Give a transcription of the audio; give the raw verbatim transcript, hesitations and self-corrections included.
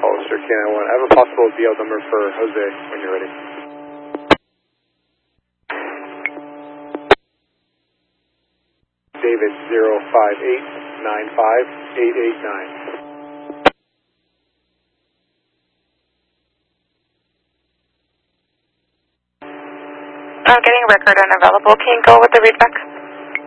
Hollister Canada one. I have a possible B L number for Jose when you're ready. David zero five eight nine five eight eight nine. Uh, getting a record unavailable. Can you go with the readback?